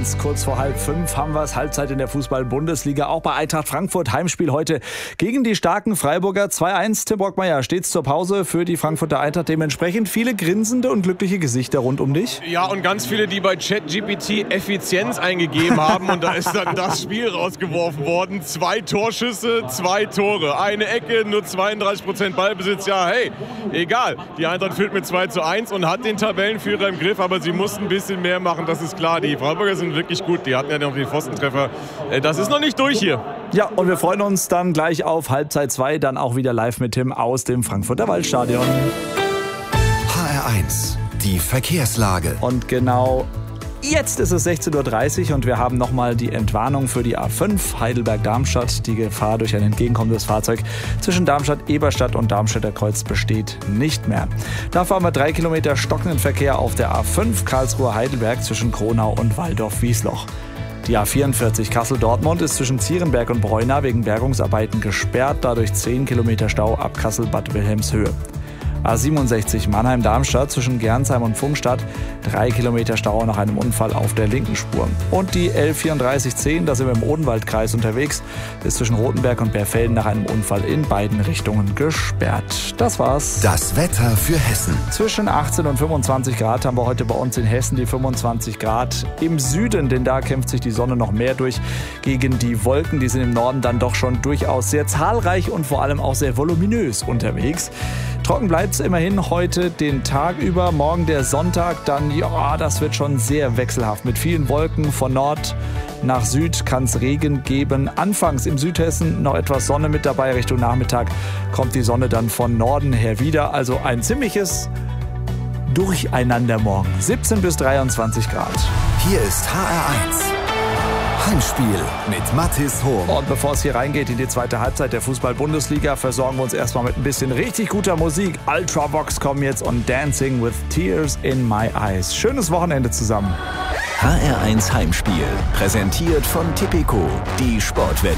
HR1, kurz vor 4:30 haben wir es. Halbzeit in der Fußball-Bundesliga. Auch bei Eintracht Frankfurt. Heimspiel heute gegen die starken Freiburger. 2:1. Tim Brockmeier steht's zur Pause für die Frankfurter Eintracht. Dementsprechend viele grinsende und glückliche Gesichter rund um dich. Ja, und ganz viele, die bei ChatGPT Effizienz eingegeben haben. Und da ist dann das Spiel rausgeworfen worden. 2 Torschüsse, 2 Tore. Eine Ecke, nur 32% Ballbesitz. Ja, hey, egal. Die Eintracht führt mit 2:1 und hat den Tabellenführer im Griff. Aber sie mussten ein bisschen mehr machen, das ist klar. Die Freiburger sind wirklich gut. Die hatten ja noch den Pfostentreffer. Das ist noch nicht durch hier. Ja, und wir freuen uns dann gleich auf Halbzeit 2. Dann auch wieder live mit Tim aus dem Frankfurter Waldstadion. HR1, die Verkehrslage. Und genau jetzt ist es 16:30 Uhr und wir haben nochmal die Entwarnung für die A5 Heidelberg-Darmstadt. Die Gefahr durch ein entgegenkommendes Fahrzeug zwischen Darmstadt-Eberstadt und Darmstädter Kreuz besteht nicht mehr. Dafür haben wir 3 Kilometer stockenden Verkehr auf der A5 Karlsruhe-Heidelberg zwischen Kronau und Walldorf-Wiesloch. Die A44 Kassel-Dortmund ist zwischen Zierenberg und Breuna wegen Bergungsarbeiten gesperrt, dadurch 10 Kilometer Stau ab Kassel-Bad Wilhelmshöhe. A67 Mannheim-Darmstadt zwischen Gernsheim und Pfungstadt, 3 Kilometer Stau nach einem Unfall auf der linken Spur. Und die L3410, da sind wir im Odenwaldkreis unterwegs, ist zwischen Rothenberg und Berfelden nach einem Unfall in beiden Richtungen gesperrt. Das war's. Das Wetter für Hessen. Zwischen 18 und 25 Grad haben wir heute bei uns in Hessen, die 25 Grad im Süden, denn da kämpft sich die Sonne noch mehr durch gegen die Wolken. Die sind im Norden dann doch schon durchaus sehr zahlreich und vor allem auch sehr voluminös unterwegs. Trocken bleibt es immerhin heute den Tag über. Morgen der Sonntag, dann, ja, das wird schon sehr wechselhaft. Mit vielen Wolken von Nord nach Süd kann es Regen geben. Anfangs im Südhessen noch etwas Sonne mit dabei. Richtung Nachmittag kommt die Sonne dann von Norden her wieder. Also ein ziemliches Durcheinander morgen. 17 bis 23 Grad. Hier ist HR1. Heimspiel mit Mathis Hohm. Und bevor es hier reingeht in die zweite Halbzeit der Fußball-Bundesliga, versorgen wir uns erstmal mit ein bisschen richtig guter Musik. Ultravox kommen jetzt und Dancing with Tears in My Eyes. Schönes Wochenende zusammen. HR1 Heimspiel, präsentiert von Tipico, die Sportwette.